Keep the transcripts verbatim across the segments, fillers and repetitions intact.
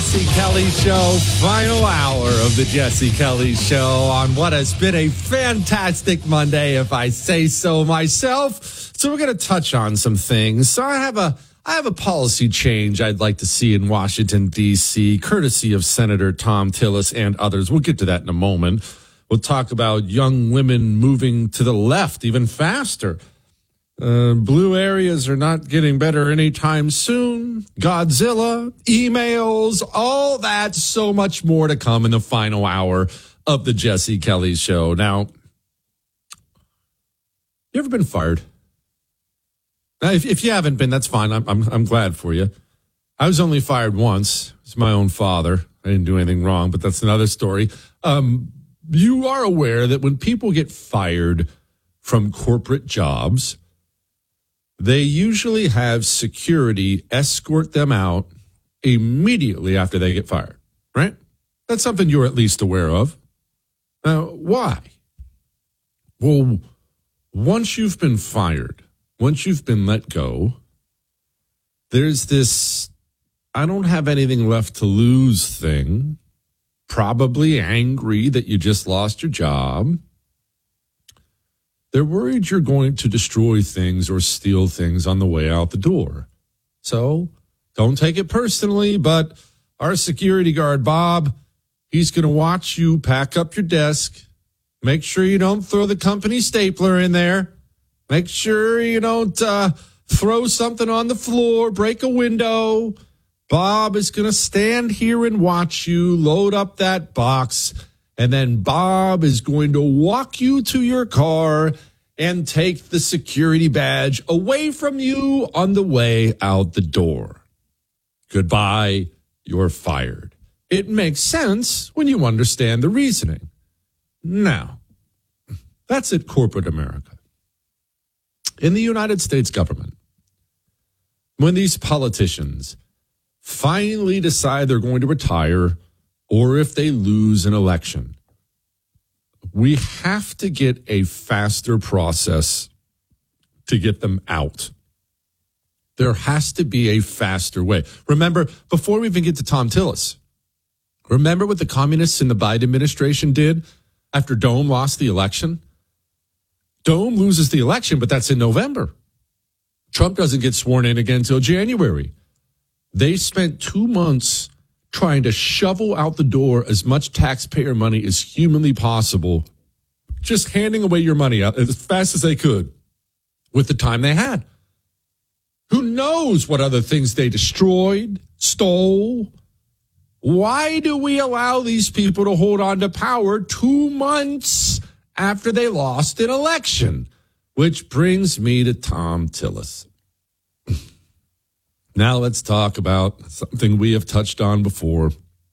Jesse Kelly Show, final hour of the Jesse Kelly Show on what has been a fantastic Monday, if I say so myself. So we're going to touch on some things. So I have a I have a policy change I'd like to see in Washington, D C, courtesy of Senator Thom Tillis and others. We'll get to that in a moment. We'll talk about young women moving to the left even faster. Uh, blue areas are not getting better anytime soon. Godzilla, emails, all that, so much more to come in the final hour of the Jesse Kelly Show. Now, you ever been fired? Now, if, if you haven't been, that's fine. I'm, I'm I'm glad for you. I was only fired once. It's my own father. I didn't do anything wrong, but that's another story. Um, you are aware that when people get fired from corporate jobs, they usually have security escort them out immediately after they get fired, right? That's something you're at least aware of. Now, why? Well, once you've been fired, once you've been let go, there's this I don't have anything left to lose thing, probably angry that you just lost your job. They're worried you're going to destroy things or steal things on the way out the door. So don't take it personally, but our security guard, Bob, he's going to watch you pack up your desk. Make sure you don't throw the company stapler in there. Make sure you don't uh, throw something on the floor, break a window. Bob is going to stand here and watch you load up that box. And then Bob is going to walk you to your car and take the security badge away from you on the way out the door. Goodbye, you're fired. It makes sense when you understand the reasoning. Now, that's at corporate America. In the United States government, when these politicians finally decide they're going to retire, or if they lose an election, we have to get a faster process to get them out. There has to be a faster way. Remember, before we even get to Thom Tillis, remember what the communists in the Biden administration did after Dome lost the election? Dome loses the election, but that's in November. Trump doesn't get sworn in again until January. They spent two months trying to shovel out the door as much taxpayer money as humanly possible, just handing away your money out as fast as they could with the time they had. Who knows what other things they destroyed, stole? Why do we allow these people to hold on to power two months after they lost an election? Which brings me to Thom Tillis. Now let's talk about something we have touched on before.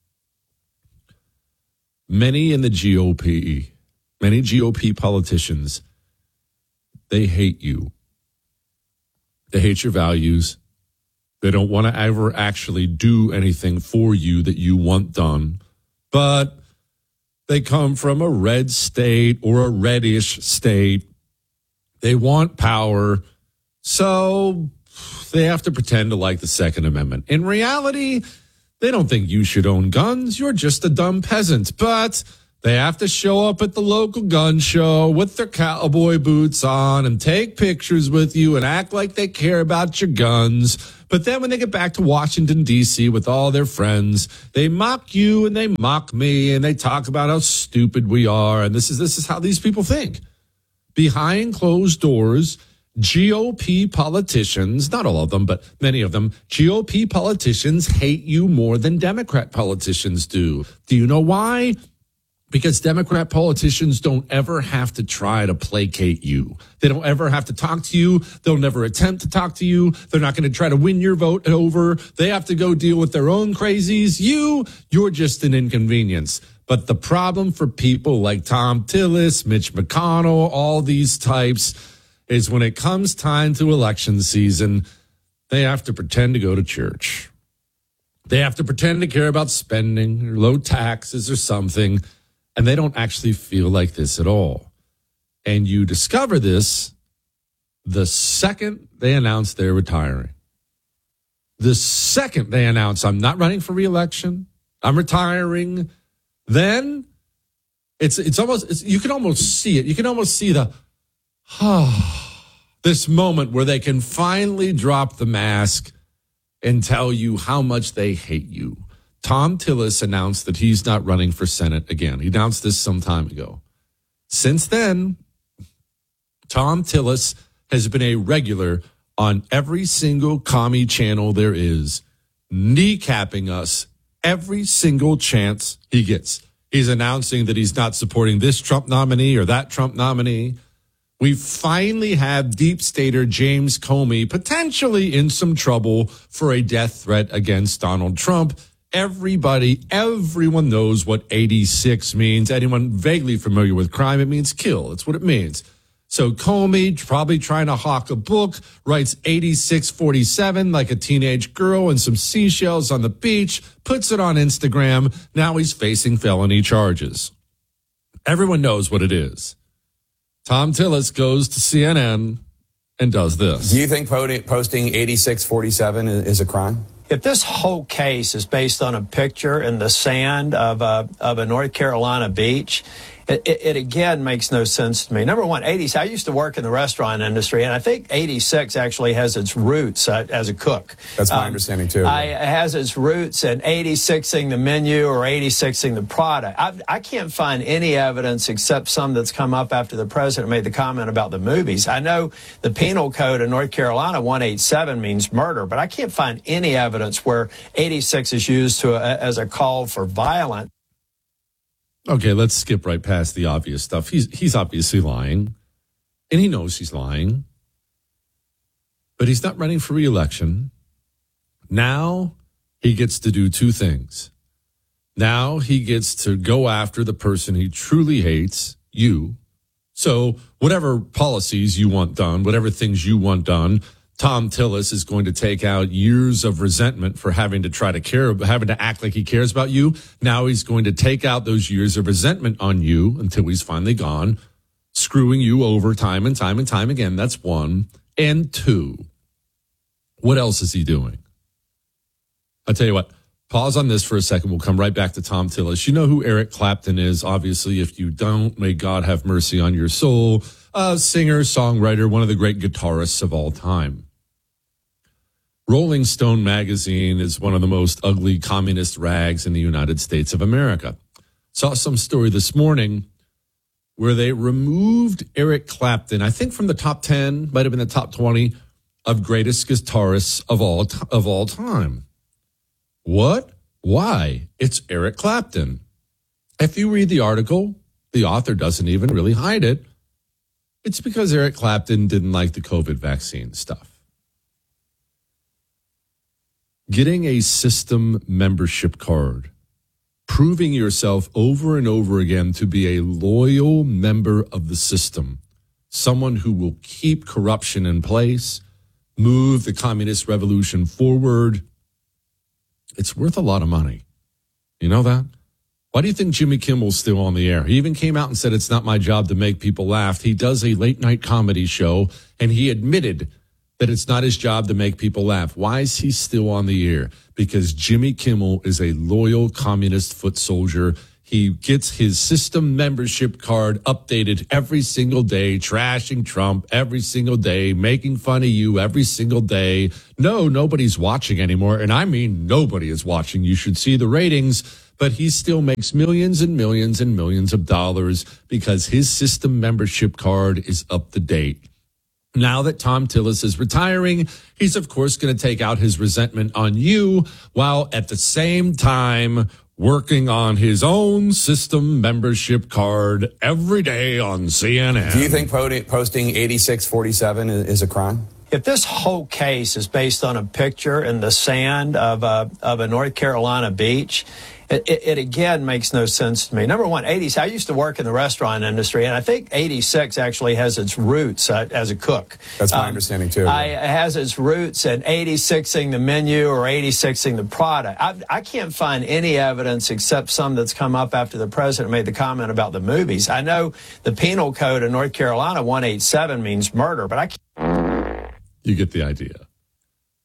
Many in the G O P, many G O P politicians, they hate you. They hate your values. They don't want to ever actually do anything for you that you want done. But they come from a red state or a reddish state. They want power. So they have to pretend to like the Second Amendment. In reality, they don't think you should own guns. You're just a dumb peasant. But they have to show up at the local gun show with their cowboy boots on and take pictures with you and act like they care about your guns. But then when they get back to Washington, D C with all their friends, they mock you and they mock me and they talk about how stupid we are. And this is this is how these people think. Behind closed doors, G O P politicians, not all of them, but many of them, G O P politicians hate you more than Democrat politicians do. Do you know why? Because Democrat politicians don't ever have to try to placate you. They don't ever have to talk to you. They'll never attempt to talk to you. They're not going to try to win your vote over. They have to go deal with their own crazies. You, you're just an inconvenience. But the problem for people like Thom Tillis, Mitch McConnell, all these types, is when it comes time to election season, they have to pretend to go to church. They have to pretend to care about spending or low taxes or something, and they don't actually feel like this at all. And you discover this the second they announce they're retiring. The second they announce, I'm not running for reelection, I'm retiring, then it's it's almost, it's, you can almost see it. You can almost see the, ah, this moment where they can finally drop the mask and tell you how much they hate you. Thom Tillis announced that he's not running for Senate again. He announced this some time ago. Since then, Thom Tillis has been a regular on every single commie channel there is, kneecapping us every single chance he gets. He's announcing that he's not supporting this Trump nominee or that Trump nominee. We finally have deep stater James Comey potentially in some trouble for a death threat against Donald Trump. Everybody, everyone knows what eighty-six means. Anyone vaguely familiar with crime, it means kill. That's what it means. So Comey, probably trying to hawk a book, writes eighty-six forty-seven like a teenage girl and some seashells on the beach, puts it on Instagram. Now he's facing felony charges. Everyone knows what it is. Thom Tillis goes to C N N and does this. Do you think posting eighty-six forty-seven is a crime? If this whole case is based on a picture in the sand of a, of a North Carolina beach, It, it, it again makes no sense to me. Number one, eighty, I used to work in the restaurant industry, and I think eighty-six actually has its roots uh, as a cook. That's my um, understanding, too. I, it has its roots in eighty-sixing the menu or eighty-sixing the product. I, I can't find any evidence except some that's come up after the president made the comment about the movies. I know the penal code in North Carolina, one eighty-seven, means murder, but I can't find any evidence where eighty-six is used to a, as a call for violence. Okay, let's skip right past the obvious stuff. He's he's obviously lying, and he knows he's lying, but he's not running for re-election. Now he gets to do two things. Now he gets to go after the person he truly hates, you. So whatever policies you want done, whatever things you want done, Thom Tillis is going to take out years of resentment for having to try to care, having to act like he cares about you. Now he's going to take out those years of resentment on you until he's finally gone, screwing you over time and time and time again. That's one. And two, what else is he doing? I'll tell you what, pause on this for a second. We'll come right back to Thom Tillis. You know who Eric Clapton is. Obviously, if you don't, may God have mercy on your soul. A singer, songwriter, one of the great guitarists of all time. Rolling Stone magazine is one of the most ugly communist rags in the United States of America. Saw some story this morning where they removed Eric Clapton, I think from the top ten, might have been the top twenty of greatest guitarists of all t- of all time. What? Why? It's Eric Clapton. If you read the article, the author doesn't even really hide it. It's because Eric Clapton didn't like the COVID vaccine stuff. Getting a system membership card, proving yourself over and over again to be a loyal member of the system, someone who will keep corruption in place, move the communist revolution forward, it's worth a lot of money. You know that? Why do you think Jimmy Kimmel's still on the air? He even came out and said, it's not my job to make people laugh. He does a late night comedy show, and he admitted that it's not his job to make people laugh. Why is he still on the air? Because Jimmy Kimmel is a loyal communist foot soldier. He gets his system membership card updated every single day, trashing Trump every single day, making fun of you every single day. No, nobody's watching anymore. And I mean, nobody is watching. You should see the ratings. But he still makes millions and millions and millions of dollars because his system membership card is up to date. Now that Thom Tillis is retiring, he's, of course, going to take out his resentment on you while at the same time working on his own system membership card every day on C N N. Do you think posting eighty-six forty-seven is a crime? If this whole case is based on a picture in the sand of a, of a North Carolina beach, It, it, it again makes no sense to me. Number one, eighties, I used to work in the restaurant industry, and I think eighty-six actually has its roots uh, as a cook. That's my um, understanding, too. I, it has its roots in eighty-sixing the menu or eighty-sixing the product. I, I can't find any evidence except some that's come up after the president made the comment about the movies. I know the penal code in North Carolina, one eighty-seven, means murder, but I can't. You get the idea.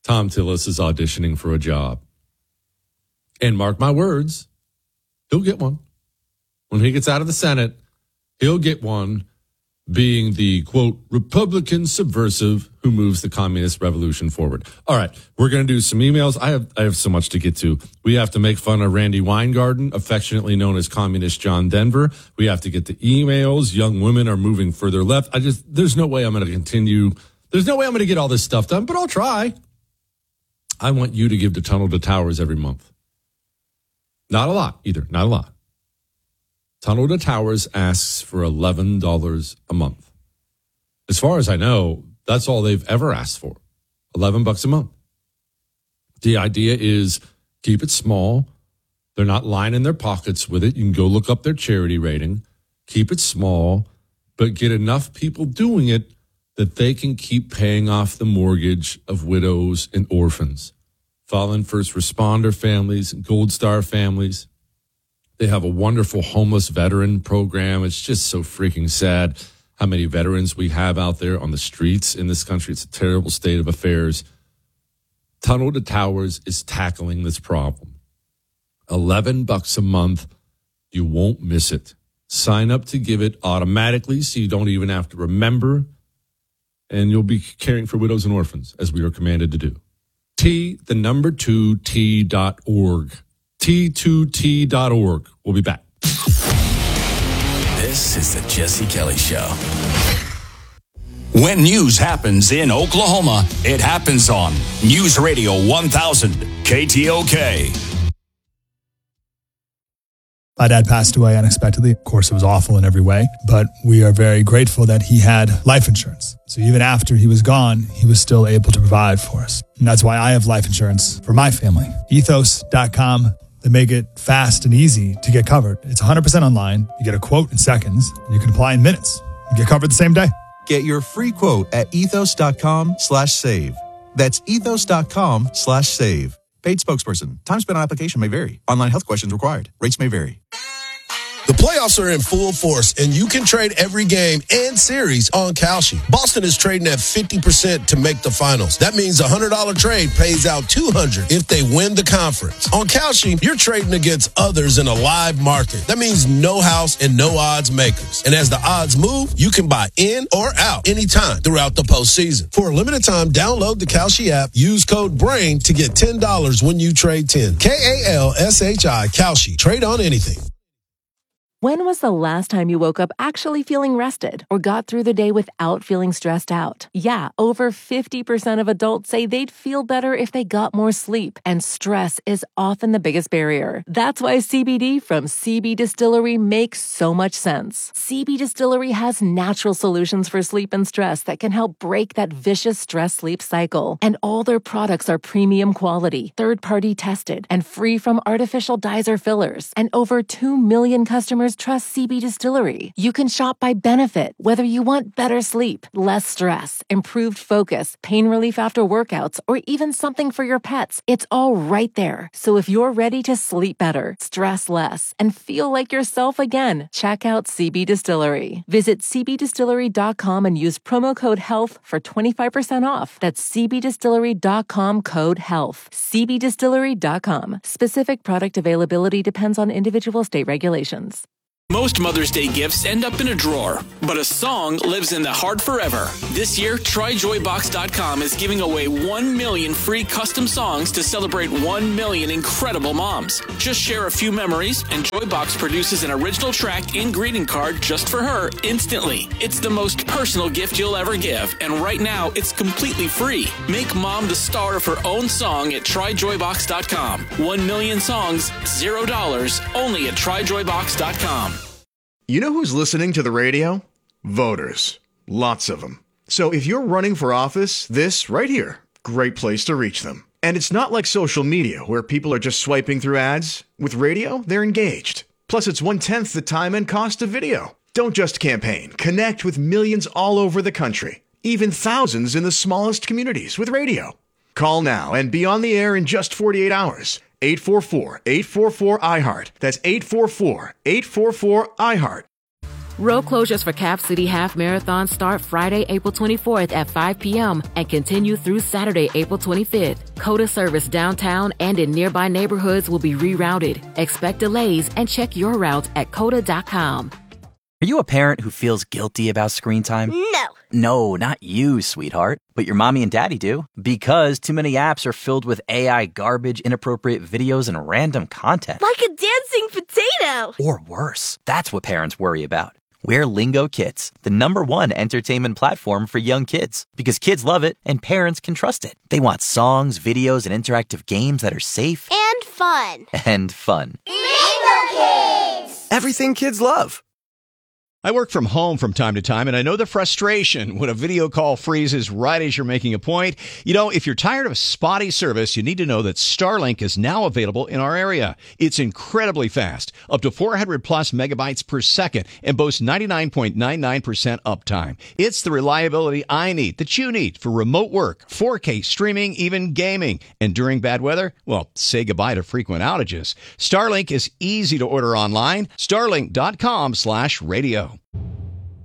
Tom Tillis is auditioning for a job. And mark my words, he'll get one. When he gets out of the Senate, he'll get one, being the, quote, Republican subversive who moves the communist revolution forward. All right, we're going to do some emails. I have I have so much to get to. We have to make fun of Randy Weingarten, affectionately known as Communist John Denver. We have to get to emails. Young women are moving further left. I just, there's no way I'm going to continue. There's no way I'm going to get all this stuff done, but I'll try. I want you to give to Tunnel to Towers every month. Not a lot either, not a lot. Tunnel to Towers asks for eleven dollars a month. As far as I know, that's all they've ever asked for, eleven bucks a month. The idea is keep it small. They're not lining their pockets with it. You can go look up their charity rating. Keep it small, but get enough people doing it that they can keep paying off the mortgage of widows and orphans, fallen first responder families, Gold Star families. They have a wonderful homeless veteran program. It's just so freaking sad how many veterans we have out there on the streets in this country. It's a terrible state of affairs. Tunnel to Towers is tackling this problem. eleven bucks a month. You won't miss it. Sign up to give it automatically so you don't even have to remember. And you'll be caring for widows and orphans as we are commanded to do. T, the number two, T dot org. T two T dot org. We'll be back. This is the Jesse Kelly Show. When news happens in Oklahoma, it happens on News Radio one thousand K T O K. My dad passed away unexpectedly. Of course, it was awful in every way, but we are very grateful that he had life insurance. So even after he was gone, he was still able to provide for us. And that's why I have life insurance for my family. ethos dot com. They make it fast and easy to get covered. It's one hundred percent online. You get a quote in seconds, and you can apply in minutes. You get covered the same day. Get your free quote at ethos dot com slash save. That's ethos dot com slash save. Paid spokesperson. Time spent on application may vary. Online health questions required. Rates may vary. The playoffs are in full force, and you can trade every game and series on Kalshi. Boston is trading at fifty percent to make the finals. That means a one hundred dollars trade pays out two hundred dollars if they win the conference. On Kalshi, you're trading against others in a live market. That means no house and no odds makers. And as the odds move, you can buy in or out anytime throughout the postseason. For a limited time, download the Kalshi app. Use code BRAIN to get ten dollars when you trade ten. K A L S H I, Kalshi. Trade on anything. When was the last time you woke up actually feeling rested or got through the day without feeling stressed out? Yeah, over fifty percent of adults say they'd feel better if they got more sleep, and stress is often the biggest barrier. That's why C B D from C B Distillery makes so much sense. C B Distillery has natural solutions for sleep and stress that can help break that vicious stress-sleep cycle. And all their products are premium quality, third-party tested, and free from artificial dyes or fillers. And over two million customers trust C B Distillery. You can shop by benefit, whether you want better sleep, less stress, improved focus, pain relief after workouts, or even something for your pets. It's all right there. So if you're ready to sleep better, stress less, and feel like yourself again, check out C B Distillery. Visit c b distillery dot com and use promo code HEALTH for twenty-five percent off. That's c b distillery dot com code HEALTH. c b distillery dot com. Specific product availability depends on individual state regulations. Most Mother's Day gifts end up in a drawer, but a song lives in the heart forever. This year, try joy box dot com is giving away one million free custom songs to celebrate one million incredible moms. Just share a few memories, and Joybox produces an original track and greeting card just for her instantly. It's the most personal gift you'll ever give, and right now, it's completely free. Make mom the star of her own song at try joy box dot com. One million songs, zero dollars, only at try joy box dot com. You know who's listening to the radio? Voters. Lots of them. So if you're running for office, this right here, great place to reach them. And it's not like social media where people are just swiping through ads. With radio, they're engaged. Plus, it's one-tenth the time and cost of video. Don't just campaign. Connect with millions all over the country. Even thousands in the smallest communities with radio. Call now and be on the air in just forty-eight hours. eight four four, eight four four, I heart. That's eight four four, eight four four, I heart. Road closures for Cap City Half Marathon start Friday, April twenty-fourth at five p.m. and continue through Saturday, April twenty-fifth. COTA service downtown and in nearby neighborhoods will be rerouted. Expect delays and check your routes at cota dot com. Are you a parent who feels guilty about screen time? No. No, not you, sweetheart. But your mommy and daddy do. Because too many apps are filled with A I garbage, inappropriate videos, and random content. Like a dancing potato. Or worse. That's what parents worry about. We're Lingo Kids, the number one entertainment platform for young kids. Because kids love it and parents can trust it. They want songs, videos, and interactive games that are safe. And fun. And fun. Lingo Kids! Everything kids love. I work from home from time to time, and I know the frustration when a video call freezes right as you're making a point. You know, if you're tired of spotty service, you need to know that Starlink is now available in our area. It's incredibly fast, up to four hundred plus megabytes per second, and boasts ninety-nine point nine nine percent uptime. It's the reliability I need, that you need, for remote work, four K streaming, even gaming. And during bad weather, well, say goodbye to frequent outages. Starlink is easy to order online. Starlink dot com slash radio.